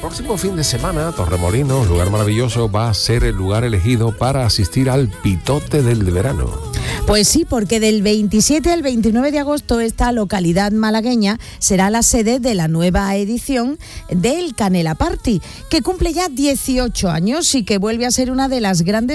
próximo fin de semana, Torremolinos, lugar maravilloso, va a ser el lugar elegido para asistir al Pitote del verano. Pues sí, porque del 27 al 29 de agosto esta localidad malagueña será la sede de la nueva edición del Canela Party, que cumple ya 18 años y que vuelve a ser una de las grandes